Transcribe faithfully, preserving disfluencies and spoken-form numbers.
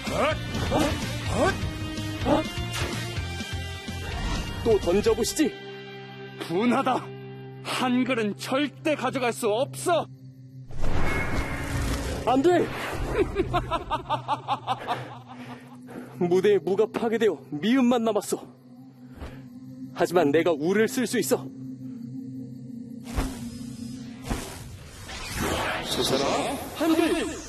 또 던져보시지. 분하다. 한글은 절대 가져갈 수 없어. 안 돼! 무대에 무가 파괴되어 미음만 남았어. 하지만 내가 우를 쓸 수 있어. 수선아, 한글!